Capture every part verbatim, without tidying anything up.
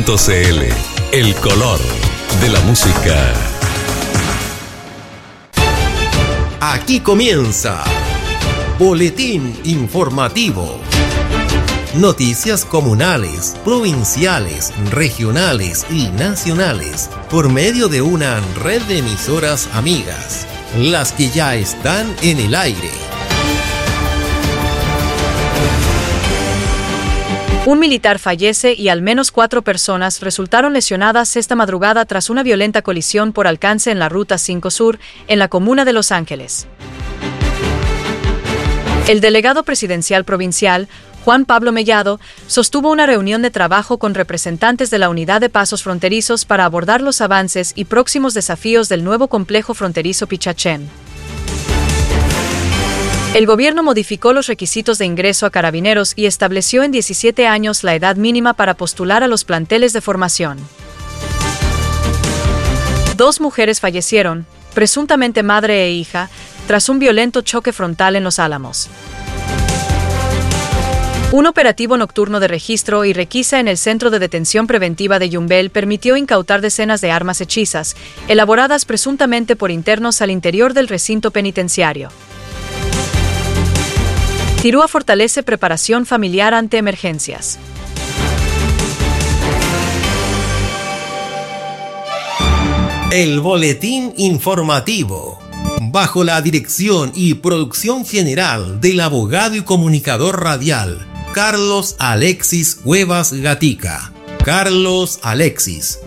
punto c l, el color de la música. Aquí comienza Boletín Informativo. Noticias comunales, provinciales, regionales y nacionales por medio de una red de emisoras amigas, las que ya están en el aire. Un militar fallece y al menos cuatro personas resultaron lesionadas esta madrugada tras una violenta colisión por alcance en la Ruta cinco Sur, en la comuna de Los Ángeles. El delegado presidencial provincial, Juan Pablo Mellado, sostuvo una reunión de trabajo con representantes de la Unidad de Pasos Fronterizos para abordar los avances y próximos desafíos del nuevo complejo fronterizo Pichachén. El gobierno modificó los requisitos de ingreso a carabineros y estableció en diecisiete años la edad mínima para postular a los planteles de formación. Dos mujeres fallecieron, presuntamente madre e hija, tras un violento choque frontal en Los Álamos. Un operativo nocturno de registro y requisa en el Centro de Detención Preventiva de Yumbel permitió incautar decenas de armas hechizas, elaboradas presuntamente por internos al interior del recinto penitenciario. Tirúa fortalece preparación familiar ante emergencias. El Boletín Informativo, bajo la dirección y producción general del abogado y comunicador radial Carlos Alexis Cuevas Gatica. Carlos Alexis.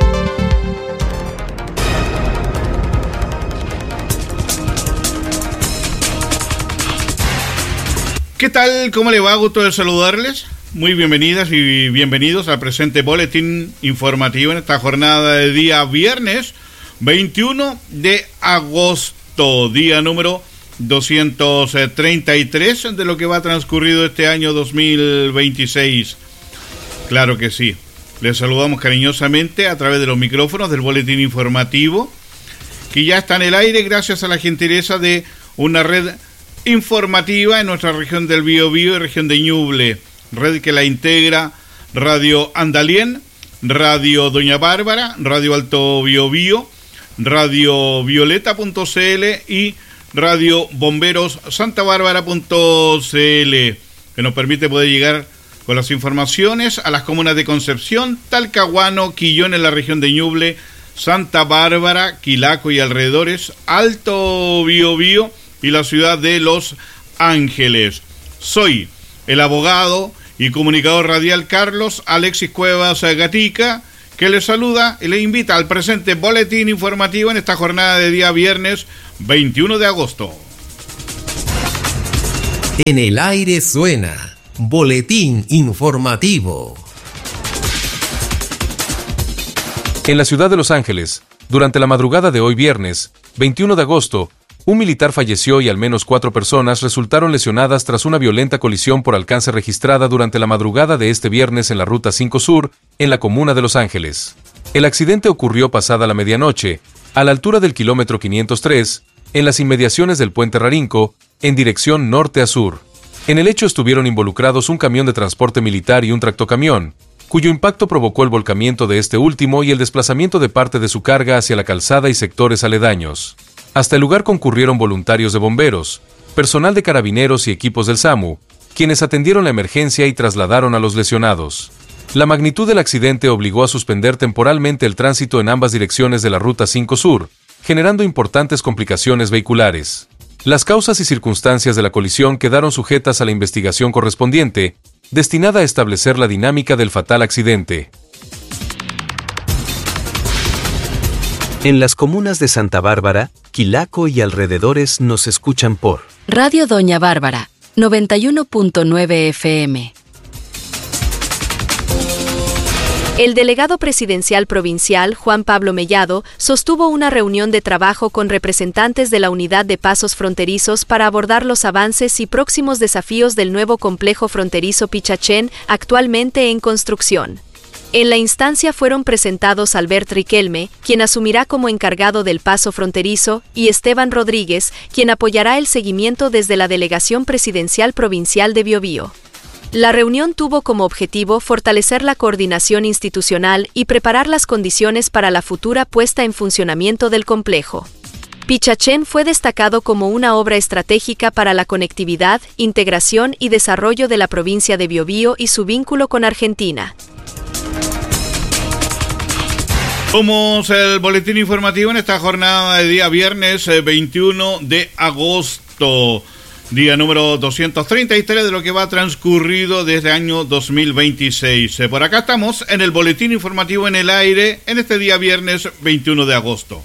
¿Qué tal? ¿Cómo le va? Gusto de saludarles. Muy bienvenidas y bienvenidos al presente boletín informativo en esta jornada de día viernes veintiuno de agosto, día número doscientos treinta y tres de lo que va transcurrido este año dos mil veintiséis. Claro que sí. Les saludamos cariñosamente a través de los micrófonos del boletín informativo, que ya está en el aire gracias a la gentileza de una red informativa en nuestra región del Biobío y región de Ñuble, red que la integra Radio Andalién, Radio Doña Bárbara, Radio Alto Biobío, Radio Violeta punto c l y Radio Bomberos Santa Bárbara punto c l, que nos permite poder llegar con las informaciones a las comunas de Concepción, Talcahuano, Quillón en la región de Ñuble, Santa Bárbara, Quilaco y alrededores, Alto Biobío y la ciudad de Los Ángeles. Soy el abogado y comunicador radial Carlos Alexis Cuevas Gatica, que les saluda y les invita al presente boletín informativo en esta jornada de día viernes veintiuno de agosto. En el aire suena Boletín Informativo. En la ciudad de Los Ángeles, durante la madrugada de hoy viernes veintiuno de agosto, un militar falleció y al menos cuatro personas resultaron lesionadas tras una violenta colisión por alcance registrada durante la madrugada de este viernes en la Ruta cinco Sur, en la comuna de Los Ángeles. El accidente ocurrió pasada la medianoche, a la altura del kilómetro quinientos tres, en las inmediaciones del Puente Rarinco, en dirección norte a sur. En el hecho estuvieron involucrados un camión de transporte militar y un tractocamión, cuyo impacto provocó el volcamiento de este último y el desplazamiento de parte de su carga hacia la calzada y sectores aledaños. Hasta el lugar concurrieron voluntarios de bomberos, personal de carabineros y equipos del SAMU, quienes atendieron la emergencia y trasladaron a los lesionados. La magnitud del accidente obligó a suspender temporalmente el tránsito en ambas direcciones de la Ruta cinco Sur, generando importantes complicaciones vehiculares. Las causas y circunstancias de la colisión quedaron sujetas a la investigación correspondiente, destinada a establecer la dinámica del fatal accidente. En las comunas de Santa Bárbara, Quilaco y alrededores nos escuchan por Radio Doña Bárbara, noventa y uno punto nueve F M. El delegado presidencial provincial, Juan Pablo Mellado, sostuvo una reunión de trabajo con representantes de la Unidad de Pasos Fronterizos para abordar los avances y próximos desafíos del nuevo complejo fronterizo Pichachén, actualmente en construcción. En la instancia fueron presentados Albert Riquelme, quien asumirá como encargado del paso fronterizo, y Esteban Rodríguez, quien apoyará el seguimiento desde la Delegación Presidencial Provincial de Biobío. La reunión tuvo como objetivo fortalecer la coordinación institucional y preparar las condiciones para la futura puesta en funcionamiento del complejo. Pichachén fue destacado como una obra estratégica para la conectividad, integración y desarrollo de la provincia de Biobío y su vínculo con Argentina. Somos el boletín informativo en esta jornada de día viernes veintiuno de agosto, día número doscientos treinta y tres de lo que va transcurrido desde el año dos mil veintiséis. Por acá estamos en el boletín informativo en el aire en este día viernes veintiuno de agosto.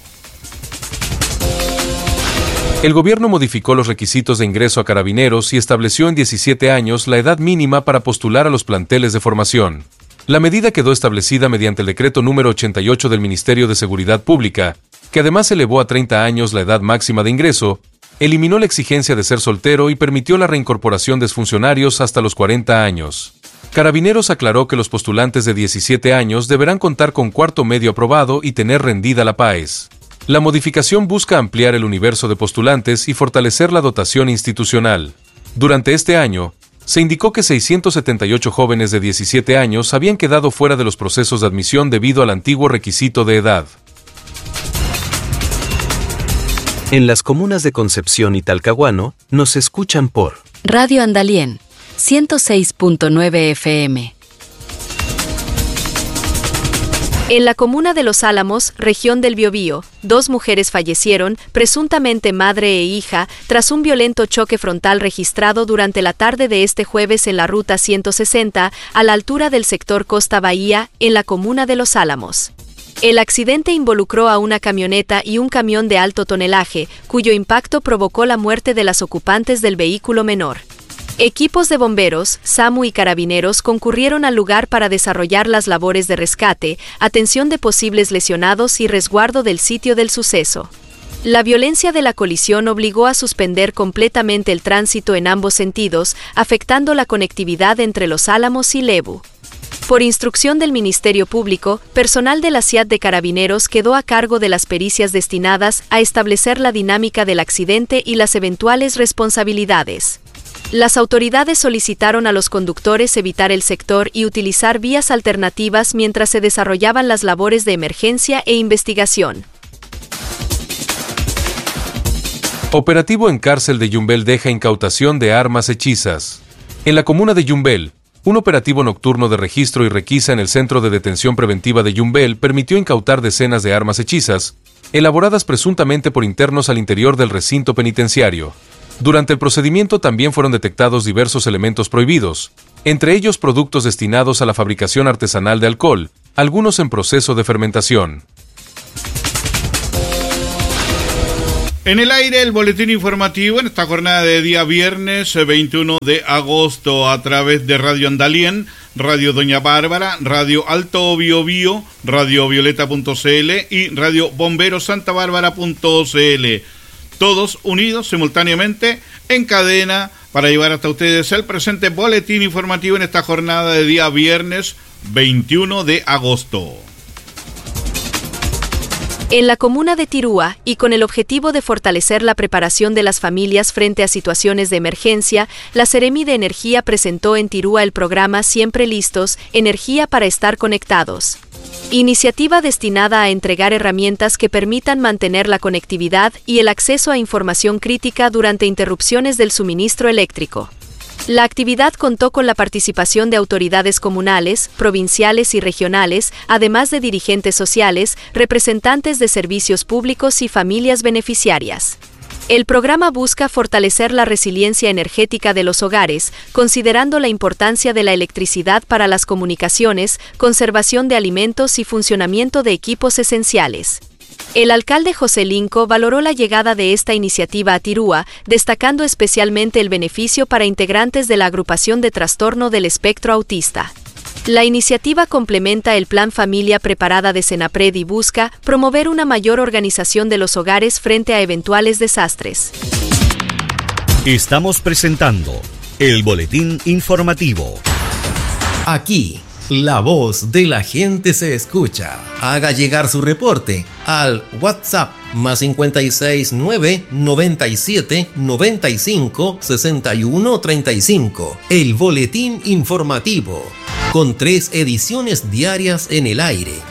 El gobierno modificó los requisitos de ingreso a carabineros y estableció en diecisiete años la edad mínima para postular a los planteles de formación. La medida quedó establecida mediante el decreto número ochenta y ocho del Ministerio de Seguridad Pública, que además elevó a treinta años la edad máxima de ingreso, eliminó la exigencia de ser soltero y permitió la reincorporación de funcionarios hasta los cuarenta años. Carabineros aclaró que los postulantes de diecisiete años deberán contar con cuarto medio aprobado y tener rendida la P A E S. La modificación busca ampliar el universo de postulantes y fortalecer la dotación institucional. Durante este año, se indicó que seiscientos setenta y ocho jóvenes de diecisiete años habían quedado fuera de los procesos de admisión debido al antiguo requisito de edad. En las comunas de Concepción y Talcahuano, nos escuchan por Radio Andalien, ciento seis punto nueve F M. En la comuna de Los Álamos, región del Biobío, dos mujeres fallecieron, presuntamente madre e hija, tras un violento choque frontal registrado durante la tarde de este jueves en la ruta ciento sesenta, a la altura del sector Costa Bahía, en la comuna de Los Álamos. El accidente involucró a una camioneta y un camión de alto tonelaje, cuyo impacto provocó la muerte de las ocupantes del vehículo menor. Equipos de bomberos, SAMU y carabineros concurrieron al lugar para desarrollar las labores de rescate, atención de posibles lesionados y resguardo del sitio del suceso. La violencia de la colisión obligó a suspender completamente el tránsito en ambos sentidos, afectando la conectividad entre Los Álamos y Lebu. Por instrucción del Ministerio Público, personal de la C I A T de Carabineros quedó a cargo de las pericias destinadas a establecer la dinámica del accidente y las eventuales responsabilidades. Las autoridades solicitaron a los conductores evitar el sector y utilizar vías alternativas mientras se desarrollaban las labores de emergencia e investigación. Operativo en cárcel de Yumbel deja incautación de armas hechizas. En la comuna de Yumbel, un operativo nocturno de registro y requisa en el Centro de Detención Preventiva de Yumbel permitió incautar decenas de armas hechizas, elaboradas presuntamente por internos al interior del recinto penitenciario. Durante el procedimiento también fueron detectados diversos elementos prohibidos, entre ellos productos destinados a la fabricación artesanal de alcohol, algunos en proceso de fermentación. En el aire, el boletín informativo en esta jornada de día viernes veintiuno de agosto a través de Radio Andalien, Radio Doña Bárbara, Radio Alto Biobío, Radio Violeta punto c l y Radio Bombero Santa Bárbara punto c l. Todos unidos simultáneamente en cadena para llevar hasta ustedes el presente boletín informativo en esta jornada de día viernes veintiuno de agosto. En la comuna de Tirúa, y con el objetivo de fortalecer la preparación de las familias frente a situaciones de emergencia, la Seremi de Energía presentó en Tirúa el programa Siempre Listos, Energía para Estar Conectados. Iniciativa destinada a entregar herramientas que permitan mantener la conectividad y el acceso a información crítica durante interrupciones del suministro eléctrico. La actividad contó con la participación de autoridades comunales, provinciales y regionales, además de dirigentes sociales, representantes de servicios públicos y familias beneficiarias. El programa busca fortalecer la resiliencia energética de los hogares, considerando la importancia de la electricidad para las comunicaciones, conservación de alimentos y funcionamiento de equipos esenciales. El alcalde José Linco valoró la llegada de esta iniciativa a Tirúa, destacando especialmente el beneficio para integrantes de la agrupación de trastorno del espectro autista. La iniciativa complementa el Plan Familia Preparada de Senapred y busca promover una mayor organización de los hogares frente a eventuales desastres. Estamos presentando el boletín informativo. Aquí La voz de la gente se escucha. Haga llegar su reporte al WhatsApp más cincuenta y seis nueve noventa y siete noventa y cinco sesenta y uno treinta y cinco. El boletín informativo, con tres ediciones diarias en el aire.